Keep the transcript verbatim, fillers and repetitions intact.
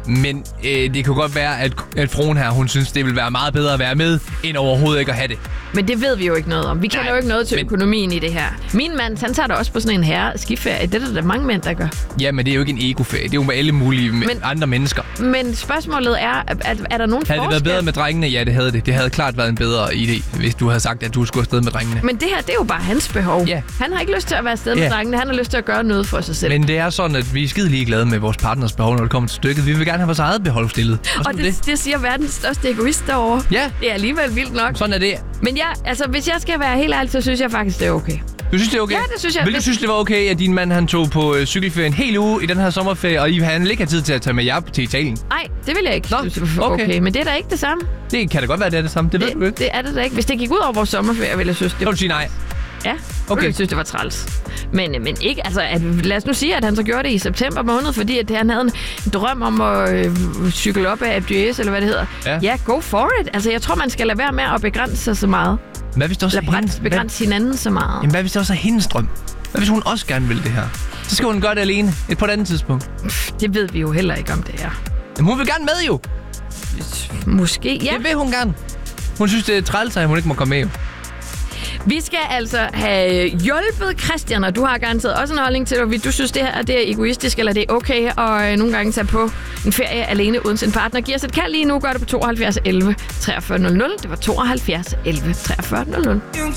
Men øh, det kan godt være, at, at fruen her, hun synes, det vil være meget bedre at være med, end overhovedet ikke at have det. Men det ved vi jo ikke noget om. Vi kender Nej, jo ikke noget til men... økonomien i det her. Min mand, han tager da også på sådan en herre skiferie. Det er der, der mange mænd, der gør. Ja, men det er jo ikke en egoferie. Det er jo med alle mulige men, andre mennesker. Men spørgsmålet er, er, er der nogen forskel? Havde det været bedre med drengene? Ja, det havde det. Det havde klart været en bedre idé, hvis du havde sagt, at du skulle afsted med drengene. Men det her, det er jo bare hans behov. Ja. Han har ikke lyst til at være afsted med Ja. drengene. Han har lyst til at gøre noget for sig selv. Men det er sådan, at vi er skide ligeglade med vores partners behov, når det kommer til stykket. Vi vil gerne have vores eget behov stillet. Og det, det? det siger verdens største egoist derovre. Ja. Det er alligevel vildt nok. Sådan er det. Men ja, altså, hvis jeg skal være helt ærlig, så synes jeg faktisk, det er okay. Du synes, det er okay? Ja, det synes jeg. Vil du synes, det var okay, at din mand han tog på øh, cykelferie en hel uge i den her sommerferie, og I han ikke har tid til at tage med jer til Italien? Nej, det vil jeg ikke Nå, synes, okay. okay. Men det er da ikke det samme. Det kan da godt være, det er det samme. Det, det ved du ikke. Det er det da ikke. Hvis det gik ud over vores sommerferie, ville jeg synes, det Så var... vil du sige nej. Ja, Okay. jeg synes, det var træls. Men, men ikke, altså, at, lad os nu sige, at han så gjorde det i september måned, fordi at han havde en drøm om at øh, cykle op af Abdies, eller hvad det hedder. Ja. Ja, go for it. Altså, jeg tror, man skal lade være med at begrænse sig så meget. Hvad hvis det også Eller er hendes, begrænse hvad, hinanden så meget. jamen, hvad hvis det også er hendes drøm? Hvad hvis hun også gerne vil det her? Så skal hun gøre det alene. Et på et andet tidspunkt. Pff, det ved vi jo heller ikke, om det er. Jamen, hun vil gerne med jo. Måske, ja. Det vil hun gerne. Hun synes, det er træls, at hun ikke må komme med jo. Vi skal altså have hjulpet Christian, og du har garanteret også en holdning til, hvorvidt du synes, det her det er egoistisk, eller det er okay at øh, nogle gange tage på en ferie alene uden sin partner. Giv os et kald lige nu, gør det på tooghalvfjerds elleve treogfyrre nul nul. Det var tooghalvfjerds elleve treogfyrre nul nul.